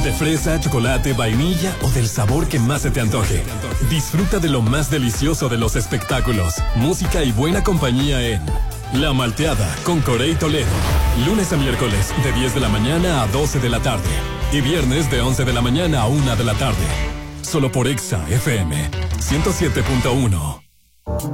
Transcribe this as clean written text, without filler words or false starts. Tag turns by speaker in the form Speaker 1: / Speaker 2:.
Speaker 1: De fresa, chocolate, vainilla o del sabor que más se te antoje. Disfruta de lo más delicioso de los espectáculos, música y buena compañía en La Malteada con Corey Toledo. Lunes a miércoles de 10 de la mañana a 12 de la tarde. Y viernes de 11 de la mañana a 1 de la tarde. Solo por Exa FM 107.1.